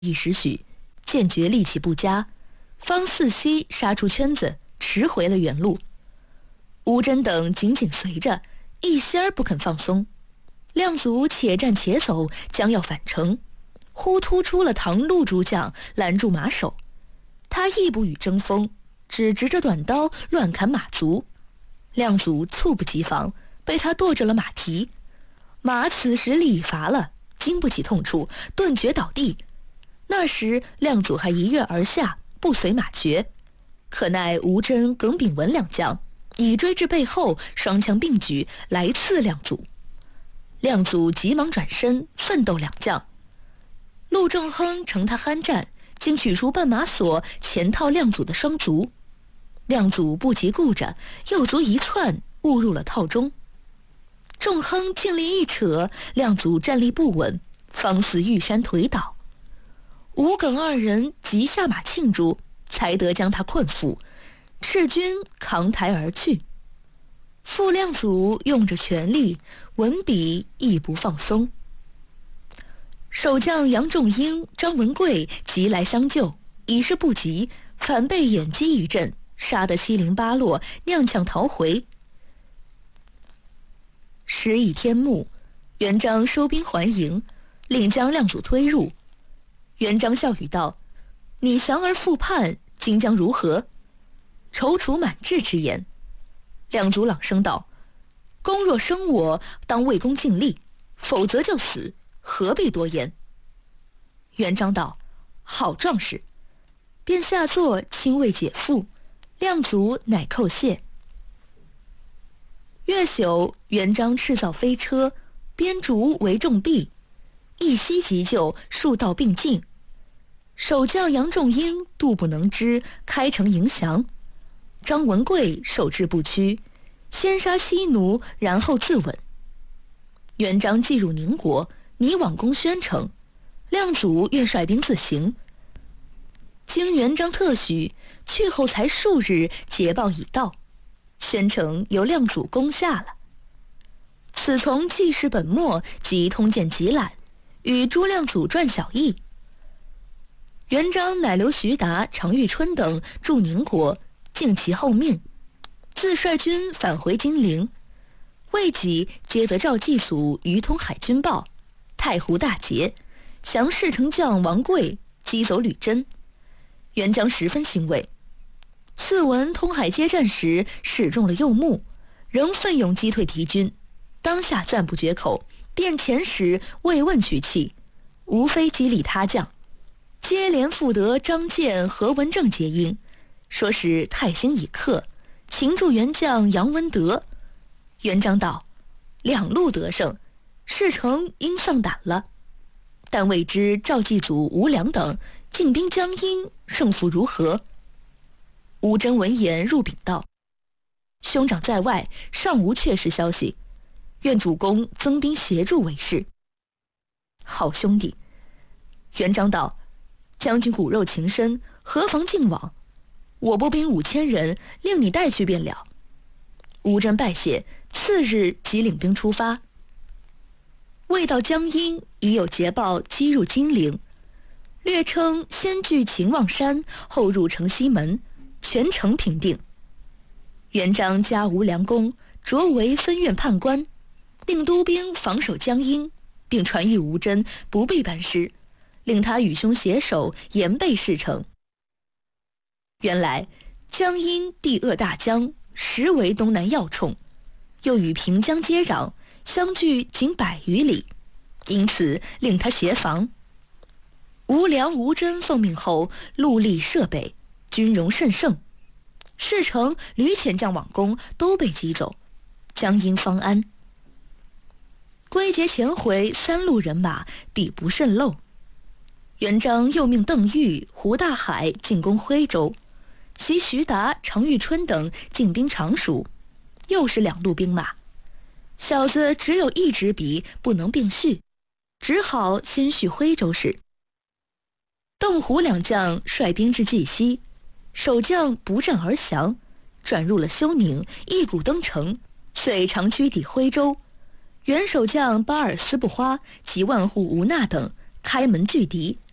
一时许，见觉力气不佳，方四溪杀出圈子，驰回了原路。吴真等紧紧随着，一心儿不肯放松。亮祖且战且走，将要返程，忽突出了唐陆诸将，拦住马首。他亦不与争锋，只执着短刀乱砍马足。亮祖猝不及防，被他剁着了马蹄。马此时力已乏了，经不起痛处，顿觉倒地。那时亮祖还一跃而下，不随马绝。可奈吴真、耿炳文两将已追至背后，双枪并举来刺亮祖。亮祖急忙转身，奋斗两将。陆正亨乘他酣战，竟取出绊马索前套亮祖的双足。亮祖不及顾着，右足一窜，误入了套中。仲亨尽力一扯，亮祖站立不稳，方似玉山腿倒。吴耿二人急下马庆祝，才得将他困缚，赤军扛台而去。傅亮祖用着全力，文笔亦不放松。守将杨仲英、张文贵急来相救，已是不及，反被眼击一阵，杀得七零八落，踉跄逃回。时已天暮，元璋收兵还营，令将亮祖推入。元璋笑语道：“你降而复叛，今将如何？”踌躇满志之言。亮祖朗声道：“公若生我，当为公尽力，否则就死，何必多言？”元璋道：“好壮士！”便下座亲慰解缚，亮祖乃叩谢。月宿，元璋敕造飞车，编竹为重臂，一夕急救，数道并进。守将杨仲英肚不能支，开城迎降。张文贵守志不屈，先杀西奴，然后自刎。元璋既入宁国，拟往攻宣城，亮祖愿率兵自行。经元璋特许，去后才数日，捷报已到，宣城由亮祖攻下了。此从记事本末及通鉴集览，与诸亮祖传小异。元璋乃留徐达、常遇春等驻宁国，敬其后命，自率军返回金陵。未几，接得赵继祖于通海军报，太湖大捷，降侍丞将王贵，击走吕真。元璋十分欣慰。次闻通海接战时使中了右目，仍奋勇击退敌军，当下赞不绝口，便遣使慰问取气，无非激励他将。接连复得张建、何文正结应，说是太兴已克，擒住元将杨文德。元璋道：“两路得胜，事成应丧胆了。但未知赵继祖、吴良等进兵江阴，胜负如何？”吴真闻言入禀道：“兄长在外，尚无确实消息，愿主公增兵协助为是。”好兄弟。元璋道：“将军骨肉情深，何妨进往？我部兵5000人，令你带去便了。”吴真拜谢，次日即领兵出发。未到江阴，已有捷报击入金陵，略称先据秦望山，后入城西门，全城平定。元璋加吴良公，擢为分院判官，令督兵防守江阴，并传谕吴真不必班师，令他与兄携手，严备事成。原来江阴地扼大江，实为东南要冲，又与平江接壤，相距仅100余里，因此令他协防。吴良、吴真奉命后，戮力设北，军容甚盛。事成屡遣将往攻，都被击走，江阴方安。归结前回3路人马，必不甚漏。元璋又命邓愈、胡大海进攻徽州，其徐达、常遇春等进兵常熟，又是2路兵马。小子只有一支笔，不能并叙，只好先叙徽州事。邓胡两将率兵至绩溪，守将不战而降，转入了休宁，一鼓登城，遂长驱抵徽州。元守将巴尔斯布花及万户吴纳等开门拒敌，